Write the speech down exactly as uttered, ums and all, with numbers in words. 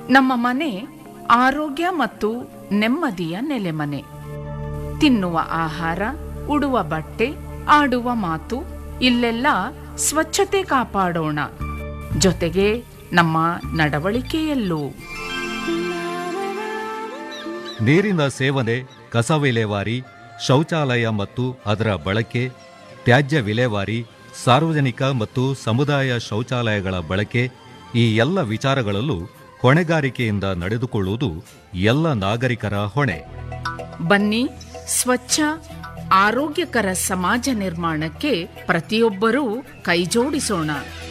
ನಮ್ಮ ಮನೆ ಆರೋಗ್ಯ ಮತ್ತು ನೆಮ್ಮದಿಯ ನೆಲೆಮನೆ. ತಿನ್ನುವ ಆಹಾರ, ಉಡುವ ಬಟ್ಟೆ, ಆಡುವ ಮಾತು, ಇಲ್ಲೆಲ್ಲ ಸ್ವಚ್ಛತೆ ಕಾಪಾಡೋಣ. ಜೊತೆಗೆ ನಮ್ಮ ನಡವಳಿಕೆಯಲ್ಲೂ. ನೀರಿನ ಸೇವನೆ, ಕಸ ವಿಲೇವಾರಿ, ಶೌಚಾಲಯ ಮತ್ತು ಅದರ ಬಳಕೆ, ತ್ಯಾಜ್ಯ ವಿಲೇವಾರಿ, ಸಾರ್ವಜನಿಕ ಮತ್ತು ಸಮುದಾಯ ಶೌಚಾಲಯಗಳ ಬಳಕೆ, ಈ ಎಲ್ಲ ವಿಚಾರಗಳಲ್ಲೂ ಹೊಣೆಗಾರಿಕೆಯಿಂದ ನಡೆದುಕೊಳ್ಳುವುದು ಎಲ್ಲ ನಾಗರಿಕರ ಹೊಣೆ. ಬನ್ನಿ, ಸ್ವಚ್ಛ ಆರೋಗ್ಯಕರ ಸಮಾಜ ನಿರ್ಮಾಣಕ್ಕೆ ಪ್ರತಿಯೊಬ್ಬರೂ ಕೈಜೋಡಿಸೋಣ.